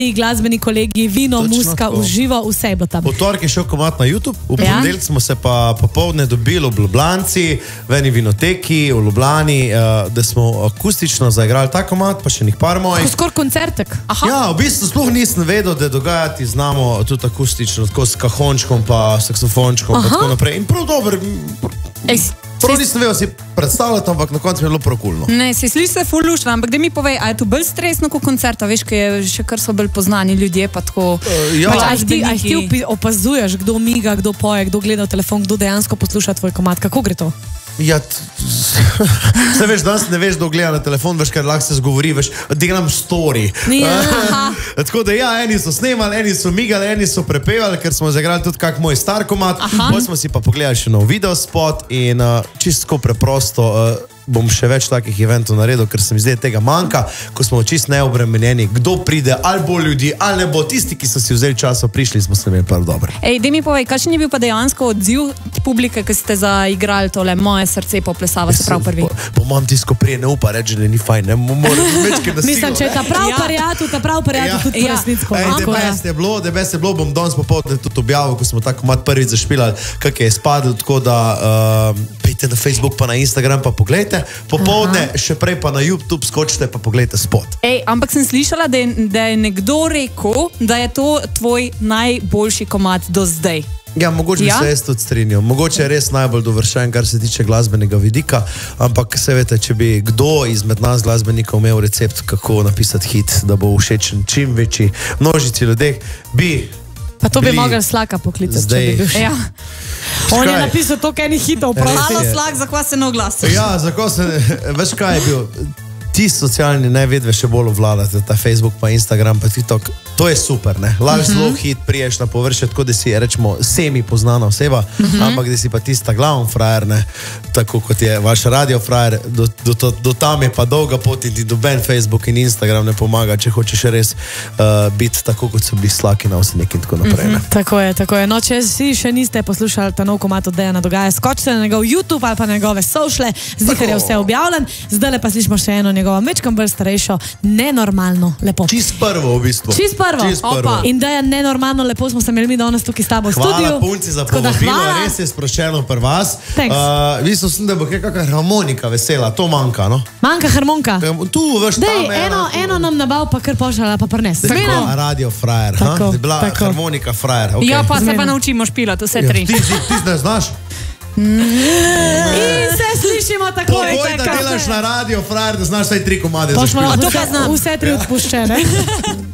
glasbeni kolegi, vino, muska, uživo, vse je bilo tam. V torek je šel komad na YouTube, v ponedeljek smo se pa popoldne dobili v Ljubljanci, v eni vinoteki v Ljubljani, da smo akustično zaigrali ta komad, pa še njih par mojih. Skor koncertek. Aha. Ja, v bistvu sploh nisem vedel, da dogajati znamo tudi akustično, tako s kahončkom pa saksofončkom pa tako naprej. In prav dober, prav nisem vedel si predstavljati, ampak na koncu mi je bilo prokulno. Ne, si sliši se ful luštva, ampak da mi povej, a je to bolj stresno kot koncerta, veš, kaj je še kar so bolj poznani ljudje, pa tako... A ti opazuješ, kdo miga, kdo poje, kdo gleda v telefon, kdo dejansko posluša tvoj komad, kako gre to? Ja, se veš, danes ne veš, kdo gleda na telefon, veš, ker lahko se zgovori, veš, delam story. Tako da ja, eni so snemali, eni so migali, eni so prepevali, ker smo zaigrali tudi kak moj star komad, potem smo si pa pogledali še nov videospot in čisto preprosto bom še več takih eventov naredil, ker se mi zdaj tega manjka, ko smo čisto neobremenjeni, kdo pride, ali bo ljudi, ali ne bo, tisti, ki so si vzeli čas, prišli smo se imeli prav dobro. Ej, daj mi povej, kakšen je bil pa dejansko odziv publike, ki ste zaigrali tole Moje srce poplesava, se prav prvi? Po mojem tisku prije ne upa reči, da ni fajn, ne moram večkrat nasilo. Mislim, če je ta prav pariatu tudi resnic pomako. Da best je bilo, bom danes popoldne tudi objavil, ko smo ta komad prvič zašpilali, kak je izpadlo, tako da pejte na Facebook pa na Instagram pa pogledajte. Popoldne, še prej pa na YouTube skočite pa pogledajte spot. Ej, ampak sem slišala, da je nekdo rekel, da je to tvoj najboljši komad do zdaj. Ja, mogoče bi se jaz tudi strinjal. Mogoče je res najbolj dovršen, kar se tiče glasbenega vidika, ampak se veste, če bi kdo izmed nas glasbenikov imel recept, kako napisati hit, da bo všečen čim večji množici ljudeh, bi... Pa to bi mogel Slaka poklicati, če bi bil. Ja. On je napisal toliko enih hitov. Halo Slak, za kva se ne oglasiš? Ja, za kva se... Veš kaj je bil? Ti socialni najvedve še bolj vladate, ta Facebook pa Instagram pa TikTok. To je super, ne? Laž zelo hit priješ na površje, tako da si, rečemo, semi poznana oseba, ampak da si pa tista glavn frajer, ne? Tako kot je vaš radio frajer, do tam je pa dolga pot in ti doben Facebook in Instagram ne pomaga, če hočeš res biti tako, kot so bili Slaki na Osenik in tako naprej, ne? Tako je. No, če si še niste poslušali ta nov komad od Dejana Dogaja, skočite na njegov YouTube ali pa na njegove sociale, zdaj, ker je vse objavljen, zdaj pa slišimo še eno njegovo mečkam bolj starejšo, Nenormalno lepo. Čist prvo v bistvu. Čist prvo. In da je Nenormalno lepo, smo se imeli mi danes tukaj s tabo v studiu. Hvala punci za povabilo, res je sproščeno pri vas. Mislim, da bo kakšna harmonika vesela, to manjka, no? Manjka harmonika? Tu, veš, tam eno nam nabav, pa kar pošala, pa prnes. Tako, radio frajer, ha? Da je bila harmonika frajer. Ja, pa se pa naučimo špilati, vse tri. Ti ne znaš? In se slišimo takoj. Povoj, da delaš na radio frajer, da znaš vsaj 3 komade za špilati. Vse 3 odpuščene.